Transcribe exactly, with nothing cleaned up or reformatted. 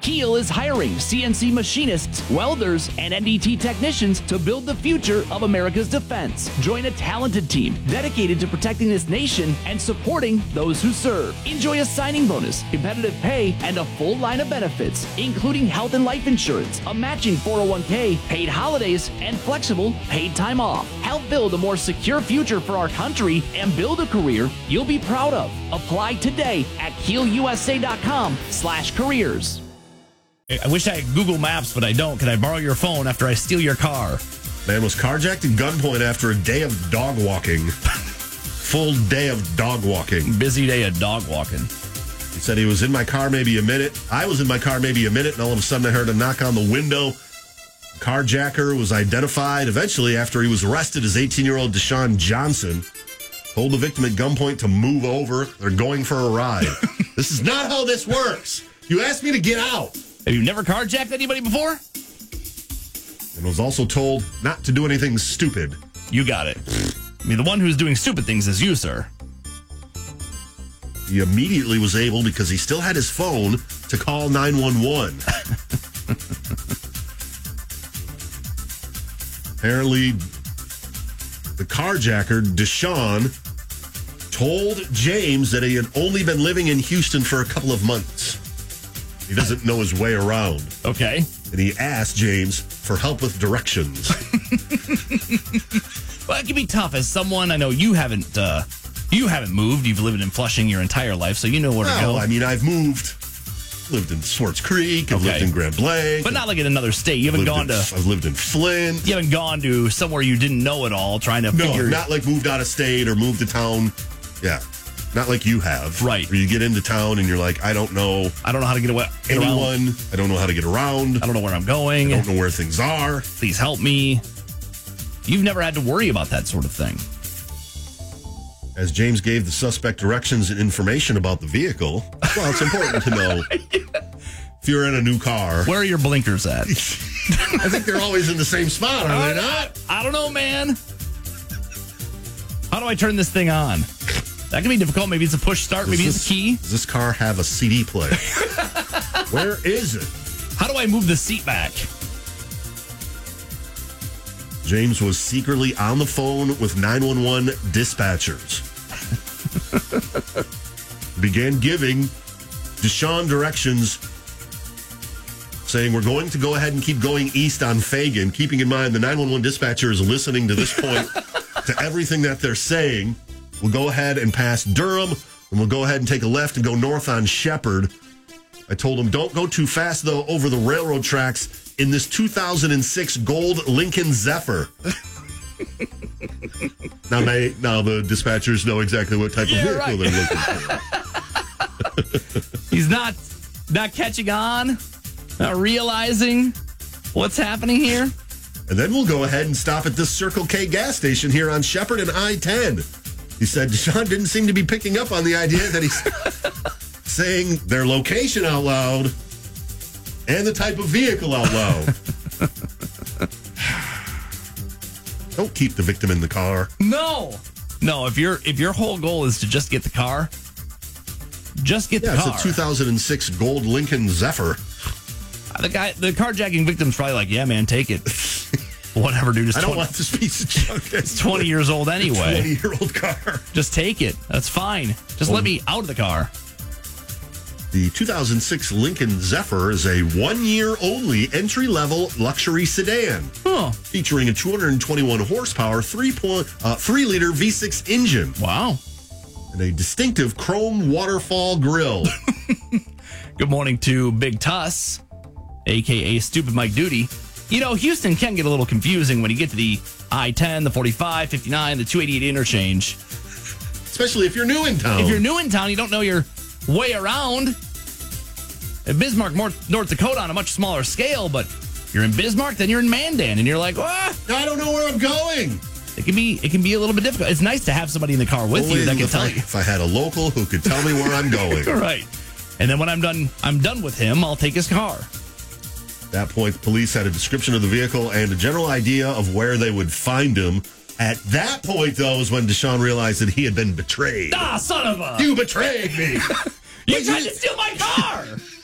Keel is hiring C N C machinists, welders, and N D T technicians to build the future of America's defense. Join a talented team dedicated to protecting this nation and supporting those who serve. Enjoy a signing bonus, competitive pay, and a full line of benefits, including health and life insurance, a matching four oh one k, paid holidays, and flexible paid time off. Help build a more secure future for our country and build a career you'll be proud of. Apply today at keel u s a dot com slash careers. I wish I had Google Maps, but I don't. Can I borrow your phone after I steal your car? Man was carjacked at gunpoint after a day of dog walking. Full day of dog walking. Busy day of dog walking. He said he was in my car maybe a minute. I was in my car maybe a minute, and all of a sudden I heard a knock on the window. Carjacker was identified eventually after he was arrested as eighteen-year-old Deshaun Johnson. Told the victim at gunpoint to move over. They're going for a ride. This is not how this works. You asked me to get out. Have you never carjacked anybody before? And was also told not to do anything stupid. You got it. I mean, the one who's doing stupid things is you, sir. He immediately was able, because he still had his phone, to call nine one one. Apparently, the carjacker, Deshaun, told James that he had only been living in Houston for a couple of months. He doesn't know his way around. Okay. And he asked James for help with directions. Well, it can be tough as someone. I know you haven't uh, you haven't moved. You've lived in Flushing your entire life, so you know where well, to go. I mean, I've moved. Lived in Swartz Creek. I've Okay. lived in Grand Blanc. But not like in another state. You haven't Lived gone in- to. I've lived in Flint. You haven't gone to somewhere you didn't know at all, trying to No, figure. not like moved out of state or moved to town. Yeah. Not like you have. Right. Where you get into town and you're like, I don't know I don't know how to get away. Get around. anyone. I don't know how to get around. I don't know where I'm going. I don't know where things are. Please help me. You've never had to worry about that sort of thing. As James gave the suspect directions and information about the vehicle, well, it's important to know if you're in a new car. Where are your blinkers at? I think they're always in the same spot, are they not? I don't know, man. How do I turn this thing on? That can be difficult. Maybe it's a push start. Maybe Does it's a key. Does this car have a C D player? Where is it? How do I move the seat back? James was secretly on the phone with nine one one dispatchers. Began giving Deshaun directions, saying, we're going to go ahead and keep going east on Fagan, keeping in mind the nine one one dispatcher is listening to this point to everything that they're saying. We'll go ahead and pass Durham, and we'll go ahead and take a left and go north on Shepherd. I told him, don't go too fast, though, over the railroad tracks in this two thousand six gold Lincoln Zephyr. now, they, now the dispatchers know exactly what type Yeah, of vehicle right. they're looking for. He's not not catching on, not realizing what's happening here. And then we'll go ahead and stop at this Circle K gas station here on Shepherd and I ten. He said Deshaun didn't seem to be picking up on the idea that he's saying their location out loud and the type of vehicle out loud. Don't keep the victim in the car. No, no. If your if your whole goal is to just get the car, just get Yeah, the car. it's a two thousand six gold Lincoln Zephyr. The guy, the carjacking victim's probably like, "Yeah, man, take it. Whatever, dude. It's I don't twenty, want this piece of junk. it's twenty years old anyway. twenty-year-old car. Just take it. That's fine. Just Oh. let me out of the car." The two thousand six Lincoln Zephyr is a one-year-only entry-level luxury sedan. Oh, Featuring a two hundred twenty-one horsepower, three point, uh, three liter V six engine wow. and a distinctive chrome waterfall grille. Good morning to Big Tuss, a k a. Stupid Mike Duty. You know, Houston can get a little confusing when you get to the I ten, the forty-five, fifty-nine, the two eighty-eight interchange. Especially if you're new in town. If you're new in town, you don't know your way around. In Bismarck, North, North Dakota, on a much smaller scale, but you're in Bismarck, then you're in Mandan, and you're like, ah, I don't know where I'm going. it can be it can be a little bit difficult. It's nice to have somebody in the car with Only you that can if tell I, you. if I had a local who could tell me where I'm going. Right. And then when I'm done, I'm done with him, I'll take his car. At that point, police had a description of the vehicle and a general idea of where they would find him. At that point, though, is when Deshaun realized that he had been betrayed. Ah, son of a! You betrayed me. You tried to steal my car!